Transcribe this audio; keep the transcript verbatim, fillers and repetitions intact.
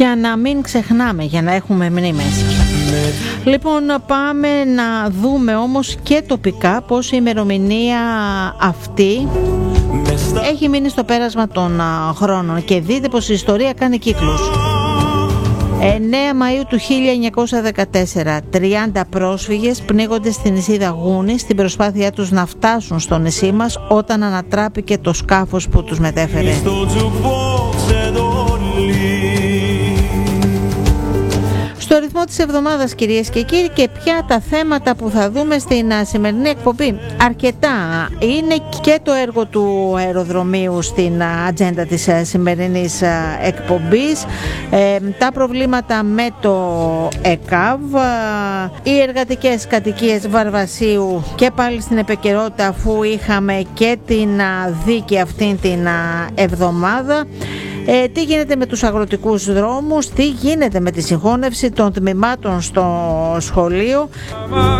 για να μην ξεχνάμε, για να έχουμε μνήμες. Λοιπόν, πάμε να δούμε όμως και τοπικά πως η ημερομηνία αυτή έχει μείνει στο πέρασμα των χρόνων και δείτε πως η ιστορία κάνει κύκλους. εννέα Μαΐου του χίλια εννιακόσια δεκατέσσερα, τριάντα πρόσφυγες πνίγονται στην νησίδα Γούνη στην προσπάθειά τους να φτάσουν στο νησί μας όταν ανατράπηκε το σκάφος που τους μετέφερε. Στο ρυθμό της εβδομάδας, κυρίες και κύριοι, και ποια τα θέματα που θα δούμε στην σημερινή εκπομπή. Αρκετά είναι και το έργο του αεροδρομίου στην ατζέντα της σημερινής εκπομπής, ε, τα προβλήματα με το ΕΚΑΒ, οι εργατικές κατοικίες Βαρβασίου και πάλι στην επικαιρότητα αφού είχαμε και την δίκη αυτήν την εβδομάδα. Ε, τι γίνεται με τους αγροτικούς δρόμους, τι γίνεται με τη συγχώνευση των τμήματων στο σχολείο.